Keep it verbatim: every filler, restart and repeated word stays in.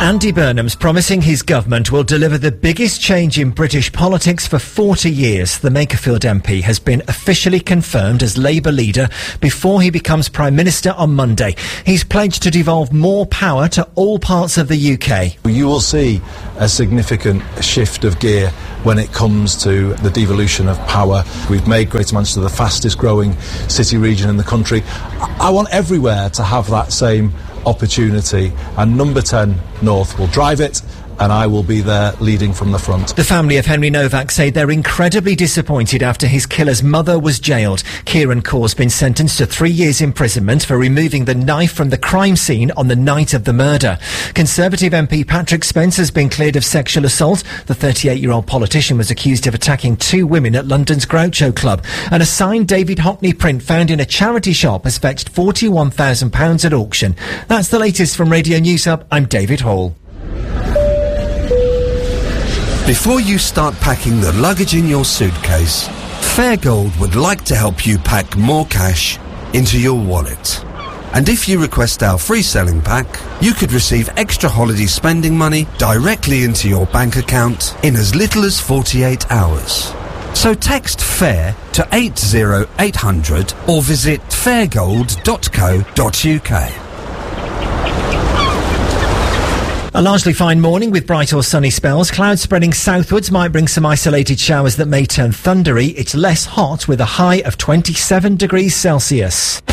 Andy Burnham's promising his government will deliver the biggest change in British politics for forty years. The Makerfield M P has been officially confirmed as Labour leader before he becomes Prime Minister on Monday. He's pledged to devolve more power to all parts of the U K. You will see a significant shift of gear when it comes to the devolution of power. We've made Greater Manchester the fastest growing city region in the country. I want everywhere to have that same opportunity, and Number ten North will drive it, and I will be there leading from the front. The family of Henry Novak say they're incredibly disappointed after his killer's mother was jailed. Kieran Corr's been sentenced to three years imprisonment for removing the knife from the crime scene on the night of the murder. Conservative M P Patrick Spence has been cleared of sexual assault. The thirty-eight-year-old politician was accused of attacking two women at London's Groucho Club. And a signed David Hockney print found in a charity shop has fetched forty-one thousand pounds at auction. That's the latest from Radio News Hub. I'm David Hall. Before you start packing the luggage in your suitcase, Fairgold would like to help you pack more cash into your wallet. And if you request our free selling pack, you could receive extra holiday spending money directly into your bank account in as little as forty-eight hours. So text FAIR to eight zero eight hundred or visit fairgold dot co dot uk. A largely fine morning with bright or sunny spells. Clouds spreading southwards might bring some isolated showers that may turn thundery. It's less hot with a high of twenty-seven degrees Celsius.